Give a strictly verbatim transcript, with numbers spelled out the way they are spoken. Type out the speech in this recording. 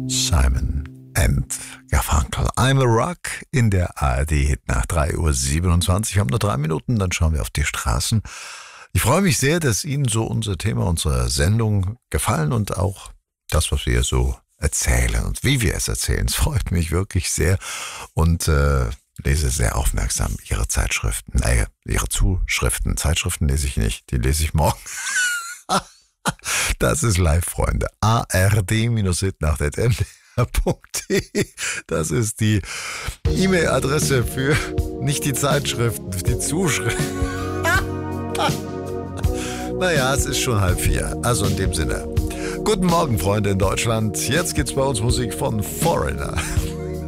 Simon and Garfunkel. I'm a Rock in der A R D-Hit nach drei Uhr siebenundzwanzig. Wir haben nur drei Minuten, dann schauen wir auf die Straßen. Ich freue mich sehr, dass Ihnen so unser Thema, unsere Sendung gefallen und auch das, was wir so erzählen und wie wir es erzählen. Es freut mich wirklich sehr und äh, lese sehr aufmerksam Ihre Zeitschriften, äh, Ihre Zuschriften. Zeitschriften lese ich nicht, die lese ich morgen. Das ist live, Freunde. A R D-Hit nach der M D R punkt de. Das ist die E-Mail-Adresse für nicht die Zeitschriften, die Zuschriften. Naja, es ist schon halb vier. Also in dem Sinne. Guten Morgen, Freunde in Deutschland. Jetzt gibt's bei uns Musik von Foreigner.